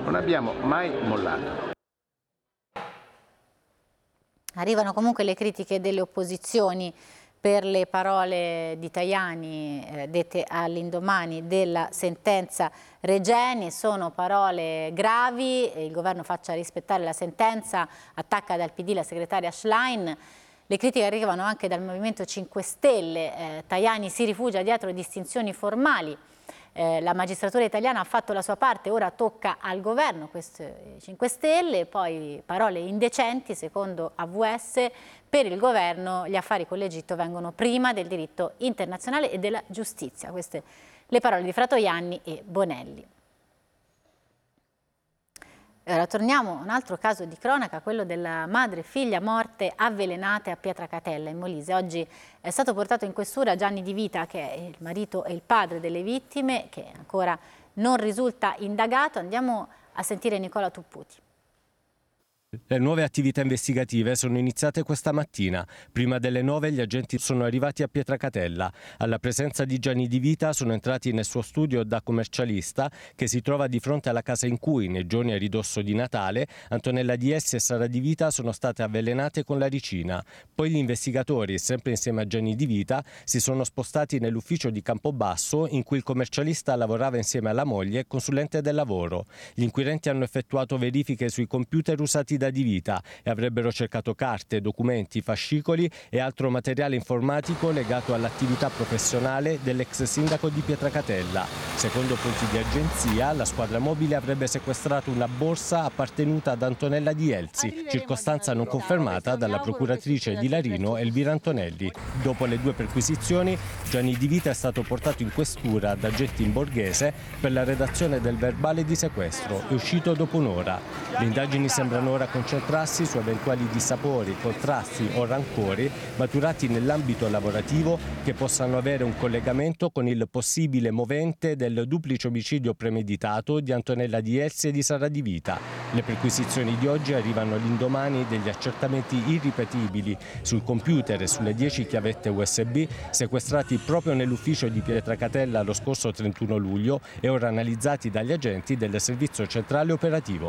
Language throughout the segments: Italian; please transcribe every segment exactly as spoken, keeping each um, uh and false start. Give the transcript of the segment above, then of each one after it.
non abbiamo mai mollato. Arrivano comunque le critiche delle opposizioni per le parole di Tajani eh, dette all'indomani della sentenza Regeni. Sono parole gravi, il governo faccia rispettare la sentenza, attacca dal P D la segretaria Schlein. Le critiche arrivano anche dal Movimento cinque Stelle, eh, Tajani si rifugia dietro distinzioni formali. Eh, la magistratura italiana ha fatto la sua parte, ora tocca al governo, queste cinque Stelle, poi parole indecenti, secondo A V S, per il governo gli affari con l'Egitto vengono prima del diritto internazionale e della giustizia. Queste le parole di Fratoianni e Bonelli. Ora torniamo a un altro caso di cronaca, quello della madre e figlia morte avvelenate a Pietracatella in Molise. Oggi è stato portato in questura Gianni Di Vita, che è il marito e il padre delle vittime, che ancora non risulta indagato. Andiamo a sentire Nicola Tupputi. Le nuove attività investigative sono iniziate questa mattina. Prima delle nove gli agenti sono arrivati a Pietracatella. Alla presenza di Gianni Di Vita sono entrati nel suo studio da commercialista, che si trova di fronte alla casa in cui, nei giorni a ridosso di Natale, Antonella Di Elsi e Sara Di Vita sono state avvelenate con la ricina. Poi gli investigatori, sempre insieme a Gianni Di Vita, si sono spostati nell'ufficio di Campobasso, in cui il commercialista lavorava insieme alla moglie, consulente del lavoro. Gli inquirenti hanno effettuato verifiche sui computer usati da Di Vita e avrebbero cercato carte, documenti, fascicoli e altro materiale informatico legato all'attività professionale dell'ex sindaco di Pietracatella. Secondo fonti di agenzia, la squadra mobile avrebbe sequestrato una borsa appartenuta ad Antonella Di Elsi, circostanza non confermata dalla procuratrice di Larino Elvira Antonelli. Dopo le due perquisizioni, Gianni Di Vita è stato portato in questura da agenti in borghese per la redazione del verbale di sequestro. È uscito dopo un'ora. Le indagini sembrano ora concentrarsi su eventuali dissapori, contrasti o rancori maturati nell'ambito lavorativo che possano avere un collegamento con il possibile movente del duplice omicidio premeditato di Antonella Di Elsi e di Sara Di Vita. Le perquisizioni di oggi arrivano all'indomani degli accertamenti irripetibili sul computer e sulle dieci chiavette U S B sequestrati proprio nell'ufficio di Pietracatella lo scorso trentuno luglio e ora analizzati dagli agenti del Servizio Centrale Operativo.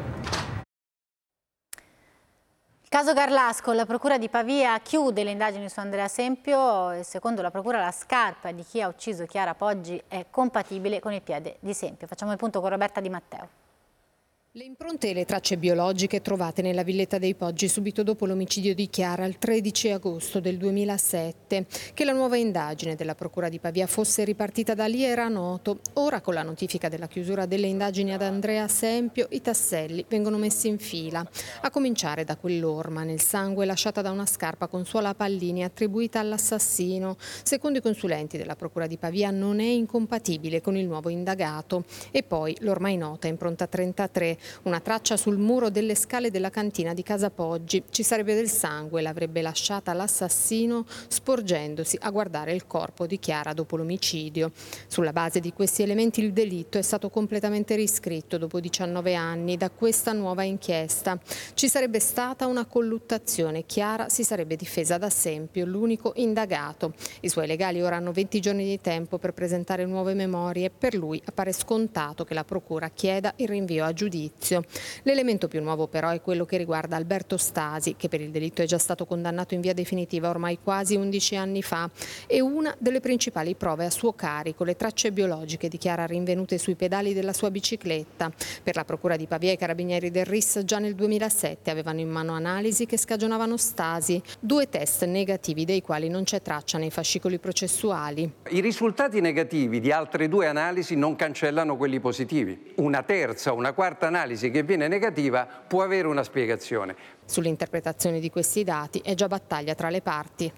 Il caso Garlasco, la procura di Pavia chiude le indagini su Andrea Sempio e secondo la procura la scarpa di chi ha ucciso Chiara Poggi è compatibile con il piede di Sempio. Facciamo il punto con Roberta Di Matteo. Le impronte e le tracce biologiche trovate nella villetta dei Poggi subito dopo l'omicidio di Chiara il tredici agosto del duemilasette. Che la nuova indagine della Procura di Pavia fosse ripartita da lì era noto. Ora, con la notifica della chiusura delle indagini ad Andrea Sempio, i tasselli vengono messi in fila. A cominciare da quell'orma nel sangue lasciata da una scarpa con suola a pallini attribuita all'assassino. Secondo i consulenti della Procura di Pavia non è incompatibile con il nuovo indagato. E poi l'ormai nota impronta trentatré. Una traccia sul muro delle scale della cantina di Casa Poggi. Ci sarebbe del sangue, l'avrebbe lasciata l'assassino sporgendosi a guardare il corpo di Chiara dopo l'omicidio. Sulla base di questi elementi il delitto è stato completamente riscritto dopo diciannove anni da questa nuova inchiesta. Ci sarebbe stata una colluttazione. Chiara si sarebbe difesa da Sempio, l'unico indagato. I suoi legali ora hanno venti giorni di tempo per presentare nuove memorie. Per lui appare scontato che la procura chieda il rinvio a giudizio. L'elemento più nuovo però è quello che riguarda Alberto Stasi, che per il delitto è già stato condannato in via definitiva ormai quasi undici anni fa. E una delle principali prove a suo carico, le tracce biologiche di Chiara rinvenute sui pedali della sua bicicletta. Per la Procura di Pavia i carabinieri del R I S già nel duemilasette avevano in mano analisi che scagionavano Stasi, due test negativi dei quali non c'è traccia nei fascicoli processuali. I risultati negativi di altre due analisi non cancellano quelli positivi. Una terza o una quarta analisi che viene negativa può avere una spiegazione. Sull'interpretazione di questi dati è già battaglia tra le parti.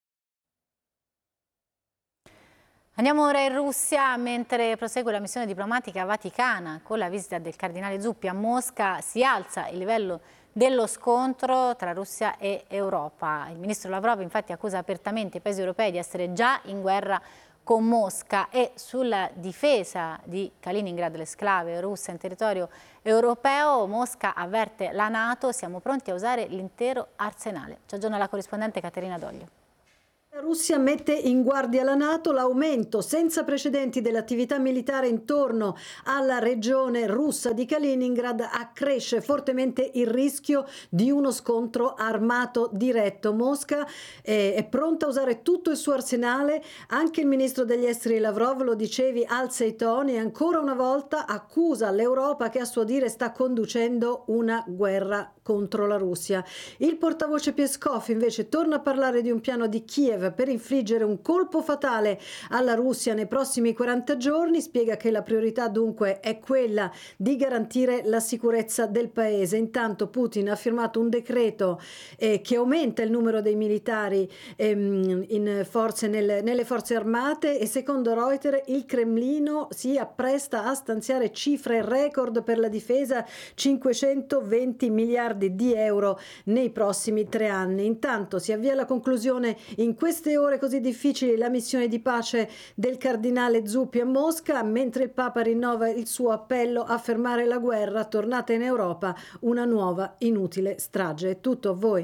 Andiamo ora in Russia, mentre prosegue la missione diplomatica vaticana con la visita del cardinale Zuppi a Mosca, si alza il livello dello scontro tra Russia e Europa. Il ministro Lavrov infatti accusa apertamente i paesi europei di essere già in guerra con Mosca e sulla difesa di Kaliningrad, l'esclave russa in territorio europeo, Mosca avverte la NATO, siamo pronti a usare l'intero arsenale. Ci aggiorna la corrispondente Caterina Doglio. La Russia mette in guardia la NATO. L'aumento senza precedenti dell'attività militare intorno alla regione russa di Kaliningrad accresce fortemente il rischio di uno scontro armato diretto. Mosca è, è pronta a usare tutto il suo arsenale. Anche il ministro degli esteri Lavrov, lo dicevi, alza i toni e ancora una volta accusa l'Europa che a suo dire sta conducendo una guerra contro la Russia. Il portavoce Peskov invece torna a parlare di un piano di Kiev per infliggere un colpo fatale alla Russia nei prossimi quaranta giorni. Spiega che la priorità dunque è quella di garantire la sicurezza del paese. Intanto Putin ha firmato un decreto eh, che aumenta il numero dei militari ehm, in forze, nel, nelle forze armate e secondo Reuters il Cremlino si appresta a stanziare cifre record per la difesa, cinquecentoventi miliardi di euro nei prossimi tre anni. Intanto si avvia alla conclusione in queste ore così difficili la missione di pace del cardinale Zuppi a Mosca, mentre il Papa rinnova il suo appello a fermare la guerra. Tornata in Europa una nuova inutile strage. È tutto a voi.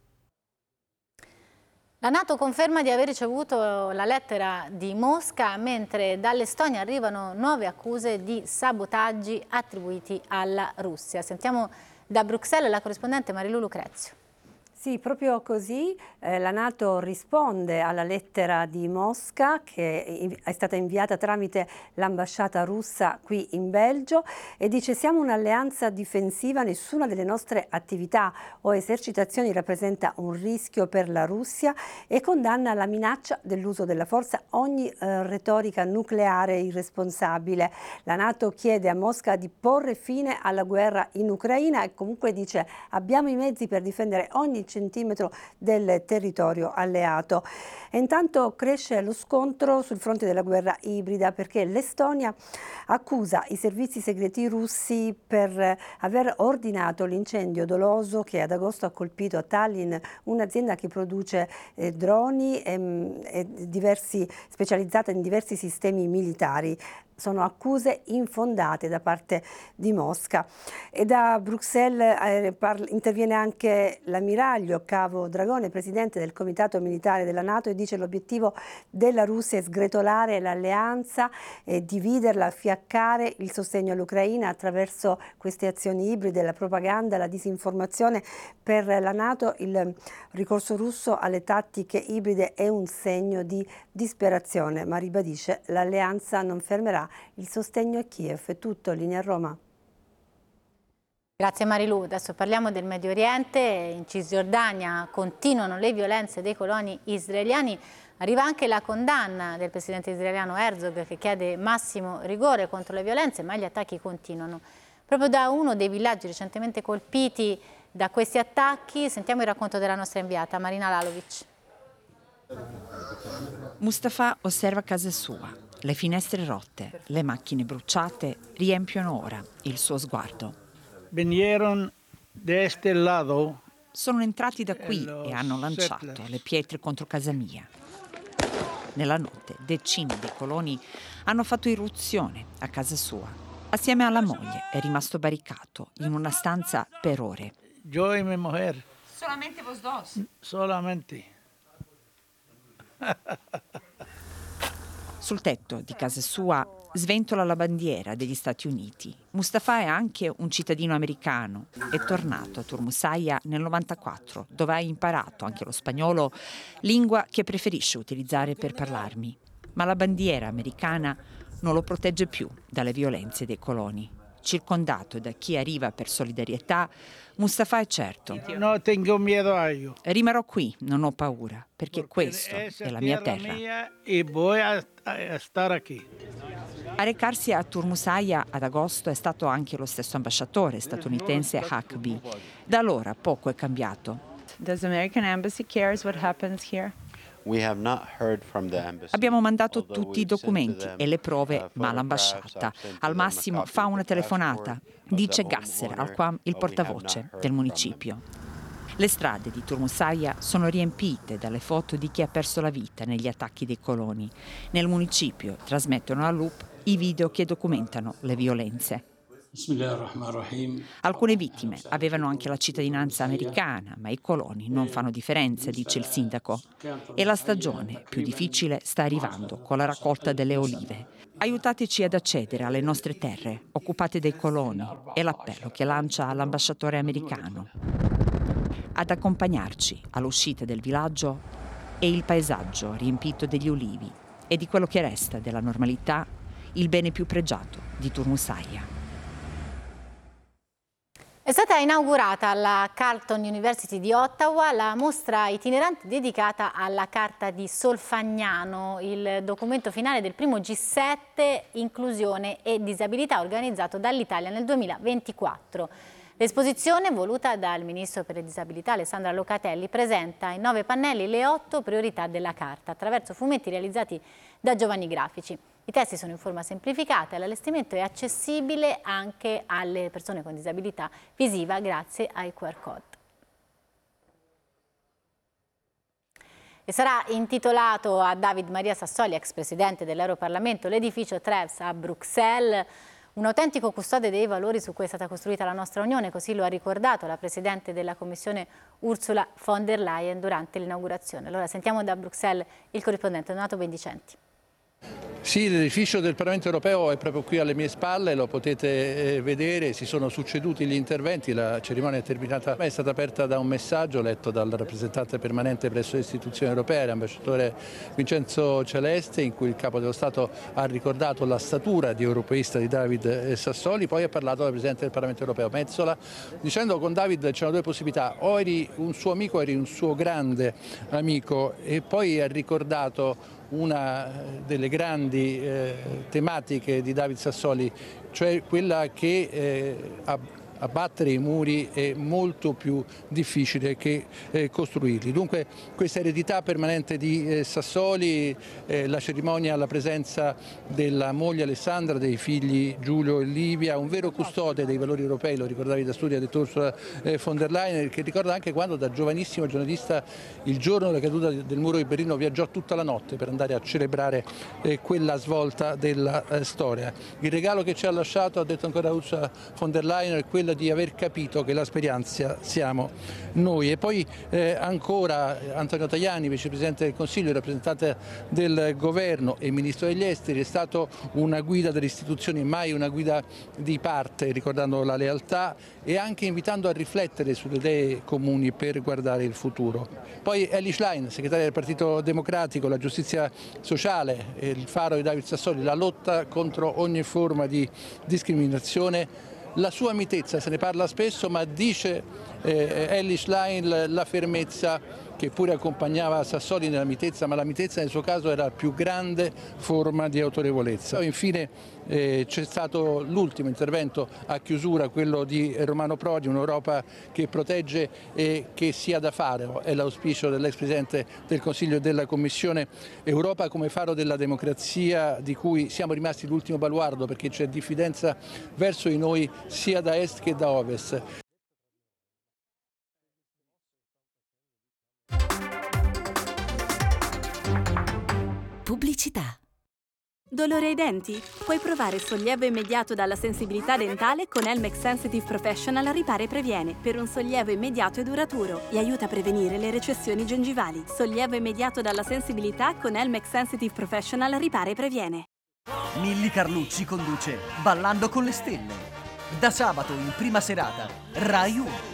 La NATO conferma di aver ricevuto la lettera di Mosca, mentre dall'Estonia arrivano nuove accuse di sabotaggi attribuiti alla Russia. Sentiamo da Bruxelles la corrispondente Marilu Lucrezio. Sì, proprio così eh, la NATO risponde alla lettera di Mosca che è stata inviata tramite l'ambasciata russa qui in Belgio e dice: siamo un'alleanza difensiva, nessuna delle nostre attività o esercitazioni rappresenta un rischio per la Russia e condanna la minaccia dell'uso della forza, ogni eh, retorica nucleare irresponsabile. La NATO chiede a Mosca di porre fine alla guerra in Ucraina e comunque dice: abbiamo i mezzi per difendere ogni centimetro del territorio alleato. E intanto cresce lo scontro sul fronte della guerra ibrida perché l'Estonia accusa i servizi segreti russi per aver ordinato l'incendio doloso che ad agosto ha colpito a Tallinn un'azienda che produce eh, droni e, e diversi, specializzata in diversi sistemi militari. Sono accuse infondate da parte di Mosca. E da Bruxelles eh, parla, interviene anche l'ammiraglio Cavo Dragone, presidente del Comitato Militare della NATO, e dice: l'obiettivo della Russia è sgretolare l'alleanza, e dividerla, fiaccare il sostegno all'Ucraina attraverso queste azioni ibride, la propaganda, la disinformazione. Per la NATO il ricorso russo alle tattiche ibride è un segno di disperazione, ma ribadisce: l'alleanza non fermerà il sostegno a Kiev. È tutto, linea a Roma. Grazie Marilu. Adesso parliamo del Medio Oriente. In Cisgiordania continuano le violenze dei coloni israeliani. Arriva anche la condanna del presidente israeliano Herzog che chiede massimo rigore contro le violenze, ma gli attacchi continuano. Proprio da uno dei villaggi recentemente colpiti da questi attacchi sentiamo il racconto della nostra inviata Marina Lalovic. Mustafa osserva casa sua. Le finestre rotte, le macchine bruciate riempiono ora il suo sguardo. Vinieron de este lado. Sono entrati da qui e hanno lanciato le pietre contro casa mia. Nella notte decine di coloni hanno fatto irruzione a casa sua. Assieme alla moglie è rimasto barricato in una stanza per ore. Yo y mi mujer. Solamente vos dos? Solamente. Sul tetto di casa sua sventola la bandiera degli Stati Uniti. Mustafa è anche un cittadino americano. È tornato a Turmusaya nel novantaquattro, dove ha imparato anche lo spagnolo, lingua che preferisce utilizzare per parlarmi. Ma la bandiera americana non lo protegge più dalle violenze dei coloni. Circondato da chi arriva per solidarietà, Mustafa è certo: no tengo miedo a ello. Rimarrò qui, non ho paura, perché questa è la mia terra. E voy a, a stare qui. A recarsi a Turmusaya ad agosto è stato anche lo stesso ambasciatore statunitense Huckabee. Da allora poco è cambiato. Does the American embassy cares what happens here? Abbiamo mandato tutti i documenti e le prove, ma l'ambasciata al massimo fa una telefonata, dice Gasser Al-Quam, il portavoce del municipio. Le strade di Turmusaya sono riempite dalle foto di chi ha perso la vita negli attacchi dei coloni. Nel municipio trasmettono a loop i video che documentano le violenze. Alcune vittime avevano anche la cittadinanza americana, ma i coloni non fanno differenza, dice il sindaco. E la stagione più difficile sta arrivando con la raccolta delle olive. Aiutateci ad accedere alle nostre terre, occupate dai coloni, è l'appello che lancia all'ambasciatore americano. Ad accompagnarci all'uscita del villaggio è il paesaggio riempito degli ulivi e di quello che resta della normalità, il bene più pregiato di Turmusaia. È stata inaugurata alla Carleton University di Ottawa la mostra itinerante dedicata alla Carta di Solfagnano, il documento finale del primo G sette Inclusione e Disabilità organizzato dall'Italia nel duemilaventiquattro. L'esposizione, voluta dal Ministro per le Disabilità Alessandra Locatelli, presenta in nove pannelli le otto priorità della Carta attraverso fumetti realizzati da giovani grafici. I testi sono in forma semplificata e l'allestimento è accessibile anche alle persone con disabilità visiva grazie ai Q R code. E sarà intitolato a David Maria Sassoli, ex presidente dell'Europarlamento, l'edificio Treves a Bruxelles, un autentico custode dei valori su cui è stata costruita la nostra Unione, così lo ha ricordato la Presidente della Commissione Ursula von der Leyen durante l'inaugurazione. Allora sentiamo da Bruxelles il corrispondente Donato Bendicenti. Sì, l'edificio del Parlamento europeo è proprio qui alle mie spalle, lo potete eh, vedere, si sono succeduti gli interventi, la cerimonia è terminata, è stata aperta da un messaggio letto dal rappresentante permanente presso le istituzioni europee, l'ambasciatore Vincenzo Celeste, in cui il Capo dello Stato ha ricordato la statura di europeista di David Sassoli, poi ha parlato la Presidente del Parlamento europeo Metsola, dicendo che con David c'erano due possibilità, o eri un suo amico o eri un suo grande amico, e poi ha ricordato una delle grandi eh, tematiche di David Sassoli, cioè quella che eh, abbattere i muri è molto più difficile che eh, costruirli. Dunque questa eredità permanente di eh, Sassoli, eh, la cerimonia alla presenza della moglie Alessandra, dei figli Giulio e Livia, un vero custode dei valori europei, lo ricordavi da studio, ha detto Ursula eh, von der Leyen, che ricorda anche quando da giovanissimo giornalista il giorno della caduta del muro di Berlino viaggiò tutta la notte per andare a celebrare eh, quella svolta della eh, storia. Il regalo che ci ha lasciato, ha detto ancora Ursula von der Leyen, è quello di aver capito che la speranza siamo noi. E poi eh, ancora Antonio Tajani, vicepresidente del Consiglio, rappresentante del governo e ministro degli esteri, è stato una guida delle istituzioni, mai una guida di parte, ricordando la lealtà e anche invitando a riflettere sulle idee comuni per guardare il futuro. Poi Elly Schlein, segretaria del Partito Democratico, la giustizia sociale, il faro di David Sassoli, la lotta contro ogni forma di discriminazione. La sua mitezza, se ne parla spesso, ma dice eh, Elly Schlein la fermezza che pure accompagnava Sassoli nella mitezza, ma la mitezza nel suo caso era la più grande forma di autorevolezza. Infine eh, c'è stato l'ultimo intervento a chiusura, quello di Romano Prodi, un'Europa che protegge e che sia da fare, è l'auspicio dell'ex Presidente del Consiglio e della Commissione. Europa come faro della democrazia, di cui siamo rimasti l'ultimo baluardo perché c'è diffidenza verso di noi sia da est che da ovest. Pubblicità. Dolore ai denti? Puoi provare sollievo immediato dalla sensibilità dentale con Elmex Sensitive Professional Ripara e Previene per un sollievo immediato e duraturo e aiuta a prevenire le recessioni gengivali. Sollievo immediato dalla sensibilità con Elmex Sensitive Professional Ripara e Previene. Milly Carlucci conduce Ballando con le stelle. Da sabato in prima serata, Rai uno.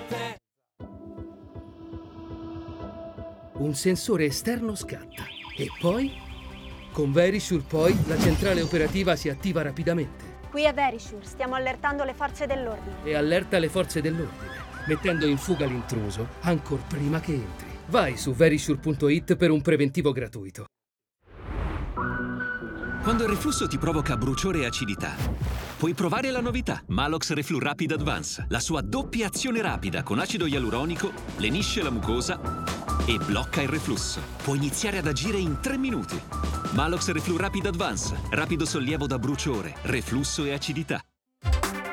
Un sensore esterno scatta e poi, con Verisure poi, la centrale operativa si attiva rapidamente. Qui a Verisure stiamo allertando le forze dell'ordine. E allerta le forze dell'ordine, mettendo in fuga l'intruso ancor prima che entri. Vai su verisure punto it per un preventivo gratuito. Quando il reflusso ti provoca bruciore e acidità, puoi provare la novità Malox Reflu Rapid Advance. La sua doppia azione rapida con acido ialuronico lenisce la mucosa e blocca il reflusso. Può iniziare ad agire in tre minuti. Malox Reflu Rapid Advance. Rapido sollievo da bruciore, reflusso e acidità.